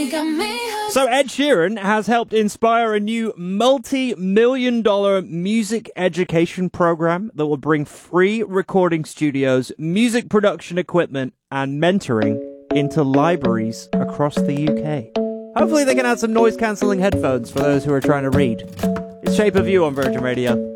So Ed Sheeran has helped inspire a new multi-million-dollar music education program that will bring free recording studios, music production equipment, and mentoring into libraries across the UK. Hopefully they can add some noise-cancelling headphones for those who are trying to read. It's Shape of You on Virgin Radio.